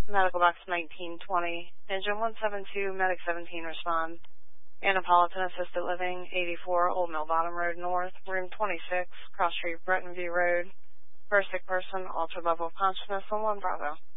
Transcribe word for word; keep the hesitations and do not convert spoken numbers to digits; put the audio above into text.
Medical Box nineteen twenty. Engine one seven two, Medic seventeen respond. Annapolitan Assisted Living, eighty-four Old Mill Bottom Road North, Room twenty-six, Cross Street, Breton View Road. First sick person, altered level of consciousness on one Bravo.